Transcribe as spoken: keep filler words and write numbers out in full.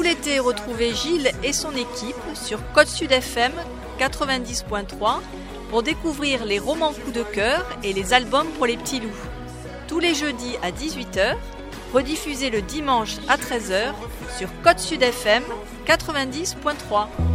Tout l'été, retrouvez Gilles et son équipe sur Côte Sud F M quatre-vingt-dix point trois pour découvrir les romans coup de cœur et les albums pour les petits loups. Tous les jeudis à dix-huit heures, rediffusé le dimanche à treize heures sur Côte Sud F M quatre-vingt-dix point trois.